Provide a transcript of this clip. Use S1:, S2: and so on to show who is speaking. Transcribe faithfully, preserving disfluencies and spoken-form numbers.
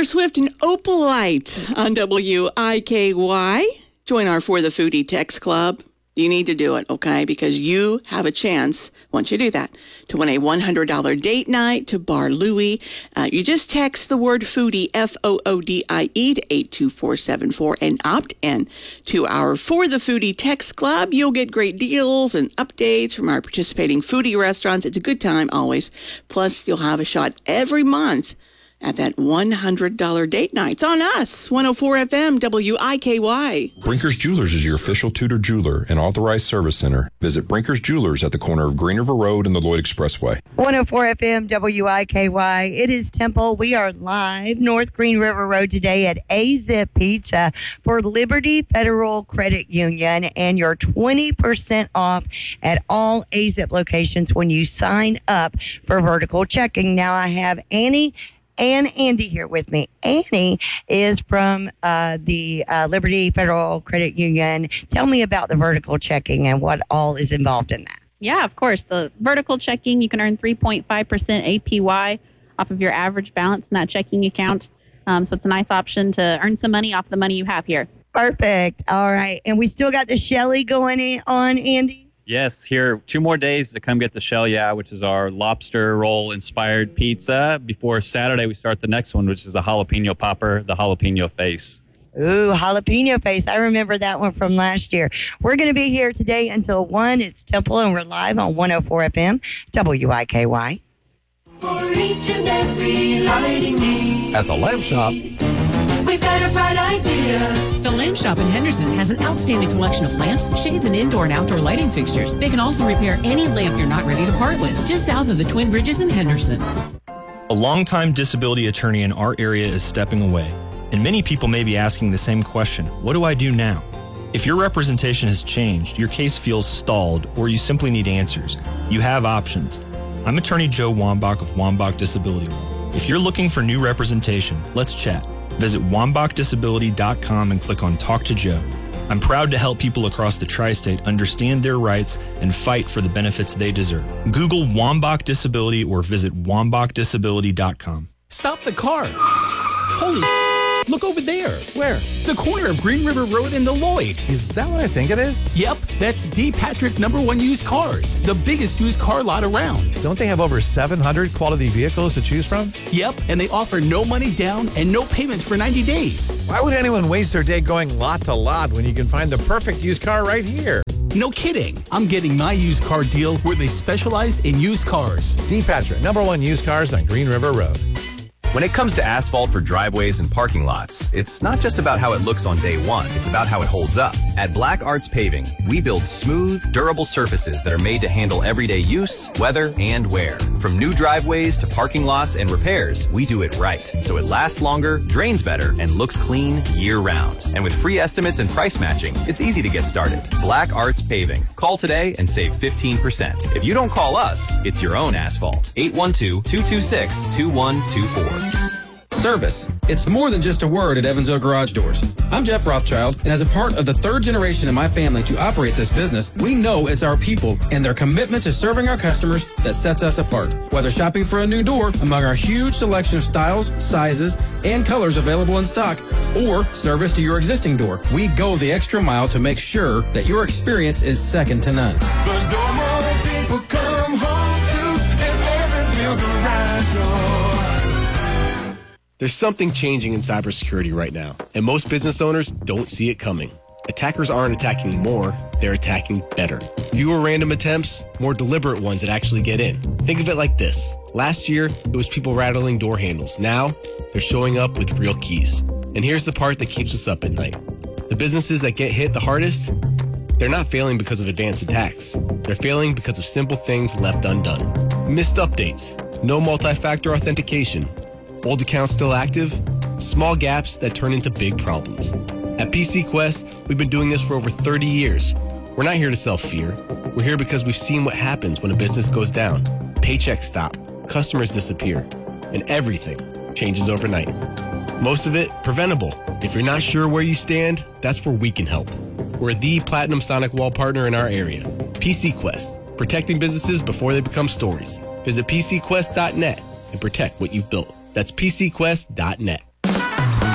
S1: Taylor Swift and Opalite on W I K Y. Join our For the Foodie text club. You need to do it, okay? Because you have a chance, once you do that, to win a one hundred dollars date night to Bar Louie. Uh, you just text the word foodie, F O O D I E, to eight two four seven four and opt in to our For the Foodie text club. You'll get great deals and updates from our participating foodie restaurants. It's a good time always. Plus, you'll have a shot every month at that one hundred dollars date night. It's on us, one oh four F M, W I K Y.
S2: Brinker's Jewelers is your official Tudor jeweler and authorized service center. Visit Brinker's Jewelers at the corner of Green River Road and the Lloyd Expressway.
S3: one oh four F M, W I K Y. It is Temple. We are live North Green River Road today at A-Zip Pizza for Liberty Federal Credit Union, and you're twenty percent off at all A-Zip locations when you sign up for vertical checking. Now I have Annie and Andy here with me. Annie is from uh, the uh, Liberty Federal Credit Union. Tell me about the vertical checking and what all is involved in that.
S4: Yeah, of course. The vertical checking, you can earn three point five percent A P Y off of your average balance in that checking account. Um, so it's a nice option to earn some money off the money you have here.
S3: Perfect. All right. And we still got the Shelly going in on, Andy?
S5: Yes, here two more days to come get the Shell Yeah, which is our lobster roll inspired pizza. Before Saturday, we start the next one, which is a jalapeno popper, the jalapeno face.
S3: Ooh, jalapeno face. I remember that one from last year. We're going to be here today until one. It's Temple, and we're live on one oh four F M, W I K Y.
S6: For each and every lighting need.
S7: At the Lamp Shop,
S6: we've got a bright idea.
S8: The Lamp Shop in Henderson has an outstanding collection of lamps, shades, and indoor and outdoor lighting fixtures. They can also repair any lamp you're not ready to part with, just south of the Twin Bridges in Henderson.
S9: A longtime disability attorney in our area is stepping away, and many people may be asking the same question: what do I do now? If your representation has changed, your case feels stalled, or you simply need answers, you have options. I'm attorney Joe Wambach of Wambach Disability Law. If you're looking for new representation, let's chat. Visit wambach disability dot com and click on Talk to Joe. I'm proud to help people across the tri-state understand their rights and fight for the benefits they deserve. Google Wambach Disability or visit wambach disability dot com.
S7: stop the car. Holy sh**, look over there. Where? The corner of Green River Road and the Lloyd.
S10: Is that what I think it is?
S7: Yep, that's D. Patrick Number One Used Cars, the biggest used car lot around.
S10: Don't they have over seven hundred quality vehicles to choose from?
S7: Yep, and they offer no money down and no payments for ninety days.
S10: Why would anyone waste their day going lot to lot when you can find the perfect used car right here?
S7: No kidding. I'm getting my used car deal where they specialize in used cars.
S10: D. Patrick, Number One Used Cars on Green River Road.
S11: When it comes to asphalt for driveways and parking lots, it's not just about how it looks on day one, it's about how it holds up. At Black Arts Paving, we build smooth, durable surfaces that are made to handle everyday use, weather, and wear. From new driveways to parking lots and repairs, we do it right, so it lasts longer, drains better, and looks clean year-round. And with free estimates and price matching, it's easy to get started. Black Arts Paving. Call today and save fifteen percent. If you don't call us, it's your own asphalt. eight one two, two two six, two one two four.
S12: Service. It's more than just a word at Evansville Garage Doors. I'm Jeff Rothschild, and as a part of the third generation in my family to operate this business, we know it's our people and their commitment to serving our customers that sets us apart. Whether shopping for a new door among our huge selection of styles, sizes, and colors available in stock, or service to your existing door, we go the extra mile to make sure that your experience is second to none.
S6: The door more people come home to is Evansville Garage Doors.
S13: There's something changing in cybersecurity right now, and most business owners don't see it coming. Attackers aren't attacking more, they're attacking better. Fewer random attempts, more deliberate ones that actually get in. Think of it like this. Last year, it was people rattling door handles. Now, they're showing up with real keys. And here's the part that keeps us up at night. The businesses that get hit the hardest, they're not failing because of advanced attacks. They're failing because of simple things left undone. Missed updates, no multi-factor authentication, old accounts still active, small gaps that turn into big problems. At P C Quest, we've been doing this for over thirty years. We're not here to sell fear. We're here because we've seen what happens when a business goes down. Paychecks stop, customers disappear, and everything changes overnight. Most of it preventable. If you're not sure where you stand, that's where we can help. We're the Platinum Sonic Wall partner in our area. P C Quest, protecting businesses before they become stories. Visit P C quest dot net and protect what you've built. That's P C quest dot net.